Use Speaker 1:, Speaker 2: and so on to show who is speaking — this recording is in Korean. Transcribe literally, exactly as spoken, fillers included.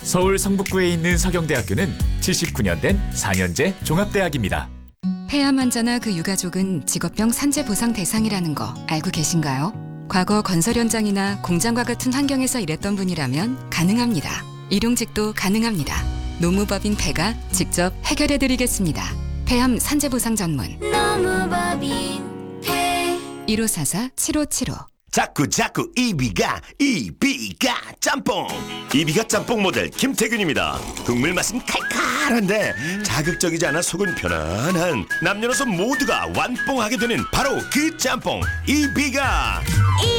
Speaker 1: 서울 성북구에 있는 서경대학교는 칠십구 년 된 사 년제 종합대학입니다.
Speaker 2: 폐암 환자나 그 유가족은 직업병 산재 보상 대상이라는 거 알고 계신가요? 과거 건설 현장이나 공장과 같은 환경에서 일했던 분이라면 가능합니다. 일용직도 가능합니다. 노무법인 폐가 직접 해결해드리겠습니다. 폐암 산재 보상 전문
Speaker 3: 노무법인 폐
Speaker 2: 일오사사 칠오칠오.
Speaker 4: 자꾸 자꾸 이비가 이비가 짬뽕 이비가 짬뽕 모델 김태균입니다. 국물 맛은 칼칼한데 자극적이지 않아 속은 편안한 남녀노소 모두가 완뽕하게 되는 바로 그 짬뽕 이비가